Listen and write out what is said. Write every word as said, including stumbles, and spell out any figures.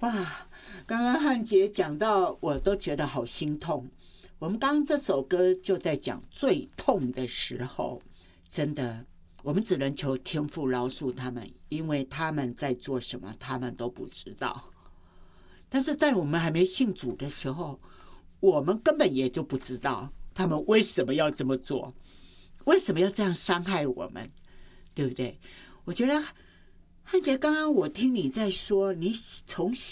哇，刚刚汉杰讲到，我都觉得好心痛。我们刚刚这首歌就在讲最痛的时候，真的，我们只能求天父饶恕他们，因为他们在做什么，他们都不知道。但是在我们还没信主的时候，我们根本也就不知道他们为什么要这么做，为什么要这样伤害我们，对不对？我觉得汉杰，刚刚我听你在说，你从